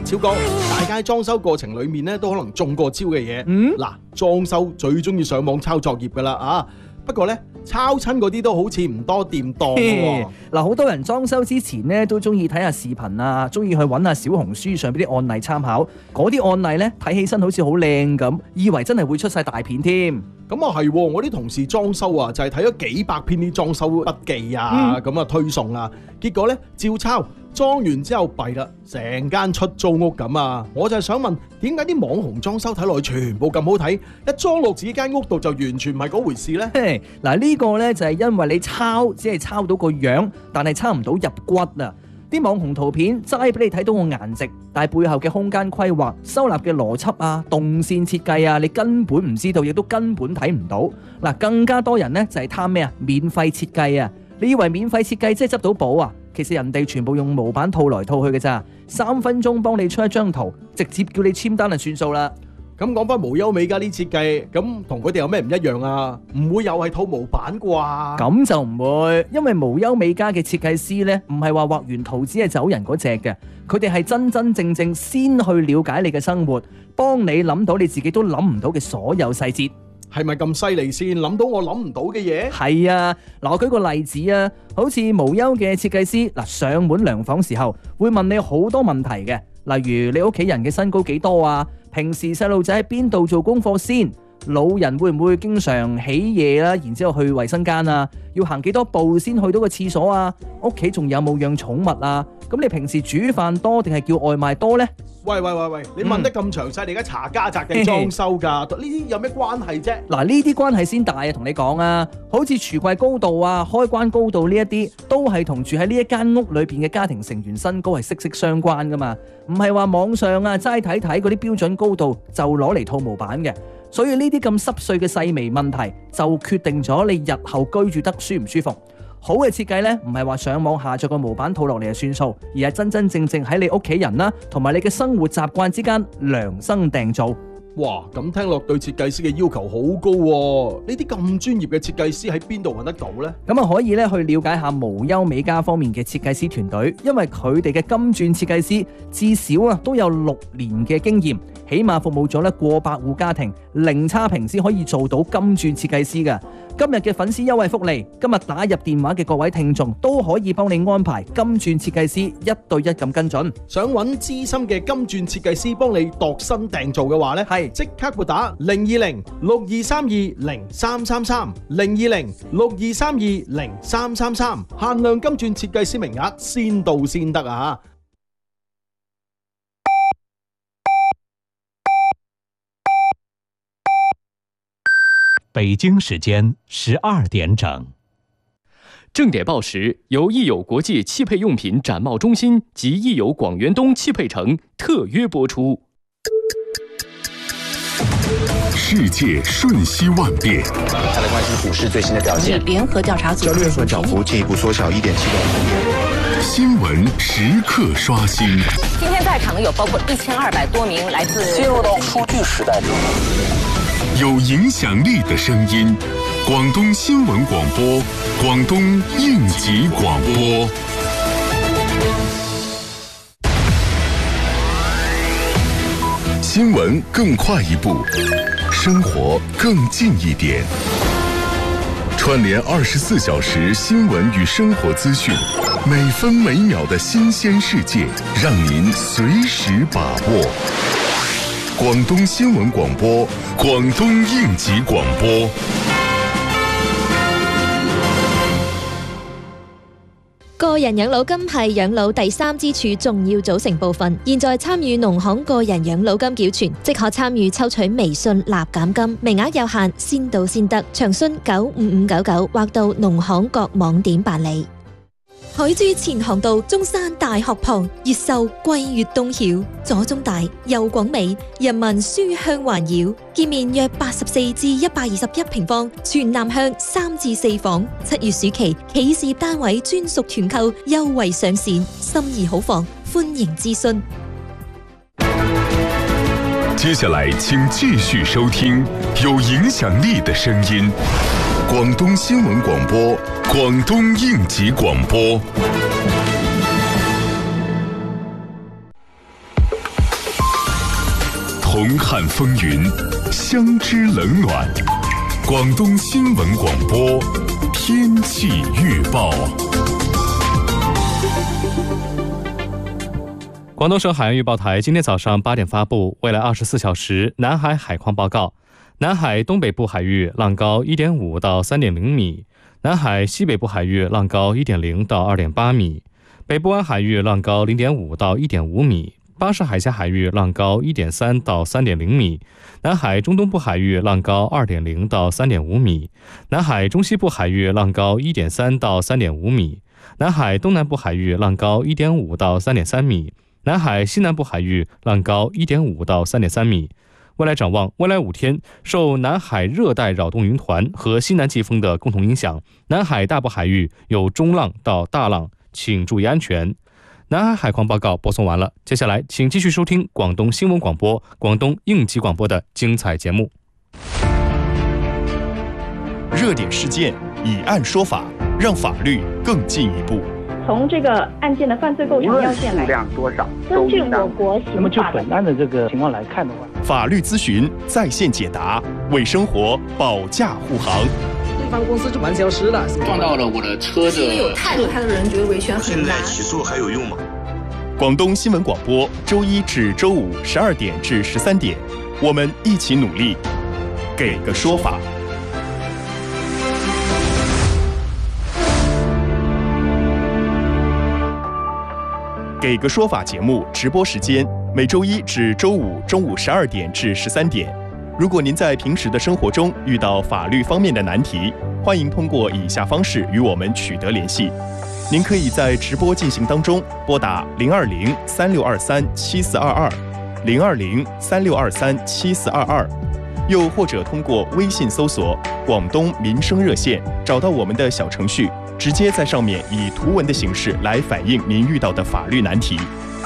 超哥，大家裝修過程裡面咧都可能中過招嘅嘢。嗱，裝修最中意上網抄作業噶啦啊！不過咧，抄親嗰啲都好似唔多掂當喎。 嗱，好多人裝修之前咧都中意睇下視頻啊，中意去揾下小紅書上邊啲案例參考。嗰啲案例咧睇起身好似好靚咁，以為真係會出晒大片添。 咁啊係，我啲同事裝修啊，就係睇咗幾百篇啲裝修筆記啊，咁啊推送啊，結果咧照抄。裝完之後弊啦，成間出租屋咁啊！我就係想問，點解啲網紅裝修睇落去全部咁好睇，一裝落自己間屋度就完全唔係嗰回事呢？ 嗱，呢個呢就係因為你抄只係抄到個樣，但係抄唔到入骨啊！啲網紅圖片齋俾你睇到個顏值，但係背後嘅空間規劃、收納嘅邏輯啊、動線設計啊，你根本唔知道，亦都根本睇唔到。嗱，更加多人呢就係貪咩啊？免費設計啊！你以為免費設計即係執到寶啊？其實人哋全部用模板套來套去嘅咋，3分鐘幫你出一張圖，直接叫你簽單就算數啦。 咁講翻無憂美家啲設計，咁同佢哋有咩唔一樣啊？唔會又係套模板啩？ 咁就唔會，因為無憂美家嘅設計師呢，唔係話畫完圖紙係走人嗰隻嘅，佢哋係真真正正先去了解你嘅生活，幫你諗到你自己都諗唔到嘅所有細節。 係咪咁犀利先？諗到我諗唔到嘅嘢？ 係啊，嗱，我舉個例子啊，好似無憂嘅設計師嗱，上門量房時候會問你好多問題嘅，例如你屋企人嘅身高幾多啊？平時細路仔喺邊度做功課先？老人會唔會經常起夜啦？然之後去衛生間啊？要行幾多步先去到個廁所啊？屋企仲有冇養寵物啊？咁你平時煮飯多定係叫外賣多呢？ 喂，你問得咁詳細，你而家查家宅定裝修㗎？呢啲有咩關係啫？ 嗱，呢啲關係先大啊！同你講啊，好似櫥櫃高度啊、開關高度呢一啲，都係同住喺呢一間屋裏邊嘅家庭成員身高係息息相關噶嘛。唔係話網上啊齋睇睇嗰啲標準高度就攞嚟套模板嘅。所以呢啲咁濕碎嘅細微問題，就決定咗你日後居住得舒唔舒服。好嘅設計呢，唔係話上網下載個模板套落嚟就算數，而係真真正正喺你屋企人啦，同埋你嘅生活習慣之間量身訂造。 哇，咁聽落對設計師嘅要求好高喎！呢啲咁專業嘅設計師喺邊度揾得到呢？ 咁啊可以咧去了解下無憂美家方面嘅設計師團隊，因為佢哋嘅金鑽設計師至少啊都有6年嘅經驗，起碼服務咗咧過百戶家庭，零差評先可以做到金鑽設計師嘅。今日嘅粉絲優惠福利，今日打入電話嘅各位聽眾都可以幫你安排金鑽設計師1對1咁跟進。 想揾資深嘅金鑽設計師幫你度身訂造嘅話呢，係即刻撥打02062320333 02062320333，限量金鑽設計師名額，先到先得啊！ 北京时间12点整。 正点报时由益友国际汽配用品展贸中心及益友广元东汽配城特约播出。 世界瞬息万变， 它的关系股市最新的表现。 联合调查组交易所涨幅进一步缩小1.7%。 新闻时刻刷新。 今天在场的有包括1200多名来自。 进入到数据时代。 有影响力的声音，广东新闻广播，广东应急广播。新闻更快一步，生活更近一点。串联24小时新闻与生活资讯，每分每秒的新鲜世界，让您随时把握。廣東新聞廣播，廣東應急廣播。 個人養老金係養老第3支柱重要組成部分。現在參與農行個人養老金繳存，即可參與抽取微信立減金，名額有限，先到先得。詳詢95599或到農行各網點辦理。海珠前航道中山大學旁，越秀桂粵東曉，左中大右廣美，人民書香環繞。建面約84至121平方，全南向3至4房。7月暑期企事業單位專屬團購優惠上線，心儀好房，歡迎諮詢。 接下來請繼續收聽有影響力的聲音，廣東新聞廣播，廣東應急廣播。 同看风云，相知冷暖。广东新闻广播天气预报。 广东省海洋预报台今天早上8点发布未来24小时南海海况报告。南海东北部海域浪高 1.5 到 3.0 米，南海西北部海域浪高 1.0 到 2.8 米，北部湾海域浪高 0.5 到 1.5 米，巴士海峡海域浪高 1.3 到 3.0 米，南海中东部海域浪高 2.0 到 3.5 米，南海中西部海域浪高 1.3 到 3.5 米，南海东南部海域浪高 1.5 到 3.3 米，南海西南部海域浪高 1.5 到 3.3 米。未来展望，未来5天，受南海热带扰动云团和西南季风的共同影响，南海大部海域有中浪到大浪，请注意安全。南海海况报告播送完了，接下来请继续收听广东新闻广播、广东应急广播的精彩节目。 热点事件，以案说法，让法律更进一步。 从这个案件的犯罪构成要件来， 数量多少？ 根据我国刑法， 那么就本案的这个情况来看的话， 法律咨询在线解答，为生活保驾护航。 对方公司就蛮消失了， 撞到了我的车的。 有态度，他的人觉得维权很难。 现在起诉还有用吗？ 广东新闻广播，周一至周五12点至13点，我们一起努力，给个说法。给个说法节目直播时间每周一至周五中午12点至13点。如果您在平时的生活中遇到法律方面的难题，欢迎通过以下方式与我们取得联系。您可以在直播进行当中拨打020-3623-7422 020-3623-7422，又或者通过微信搜索广东民生热线，找到我们的小程序，直接在上面以图文的形式来反映您遇到的法律难题。